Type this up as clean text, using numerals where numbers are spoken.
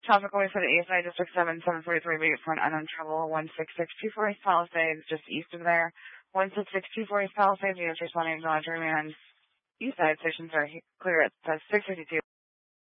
Traffic away for the east side, District 7, 743, wait for an unknown trouble, 16624 East Palisades, just east of there. 16624 East Palisades, units responding to acknowledge remand. East side stations are clear at 652.